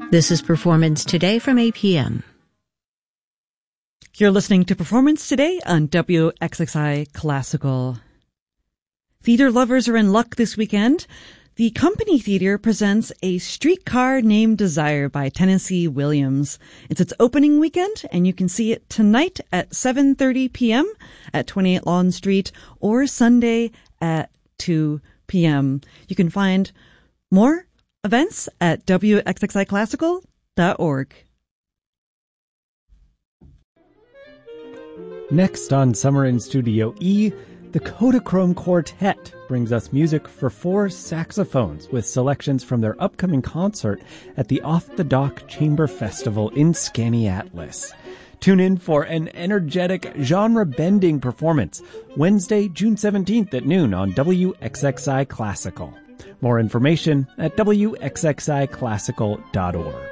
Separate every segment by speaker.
Speaker 1: This is Performance Today from APM.
Speaker 2: You're listening to Performance Today on WXXI Classical. Theater lovers are in luck this weekend. The Company Theater presents A Streetcar Named Desire by Tennessee Williams. It's its opening weekend, and you can see it tonight at 7:30 p.m. at 28 Lawn Street or Sunday at 2 p.m. You can find more events at WXXIClassical.org.
Speaker 3: Next on Summer in Studio E, the Kodachrome Quartet brings us music for 4 saxophones with selections from their upcoming concert at the Off the Dock Chamber Festival in Skaneateles. Tune in for an energetic, genre-bending performance Wednesday, June 17th at noon on WXXI Classical. More information at WXXIClassical.org.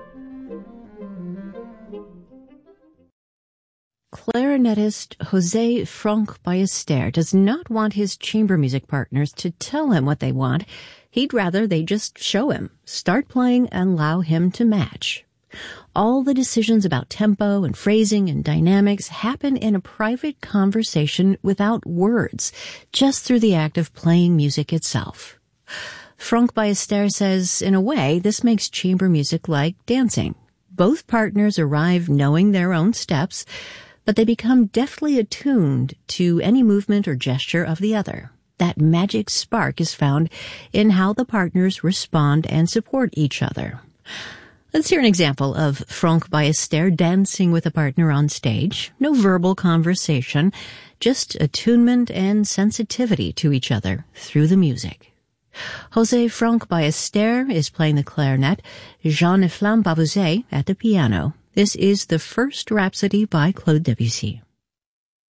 Speaker 1: Clarinetist José Franck Ballester does not want his chamber music partners to tell him what they want. He'd rather they just show him, start playing, and allow him to match. All the decisions about tempo and phrasing and dynamics happen in a private conversation without words, just through the act of playing music itself. Franck Ballester says, in a way, this makes chamber music like dancing. Both partners arrive knowing their own steps, but they become deftly attuned to any movement or gesture of the other. That magic spark is found in how the partners respond and support each other. Let's hear an example of Franck Ballester dancing with a partner on stage. No verbal conversation, just attunement and sensitivity to each other through the music. José Franck Ballester is playing the clarinet, Jean-Efflam Bavouzet at the piano. This is the first Rhapsody by Claude Debussy.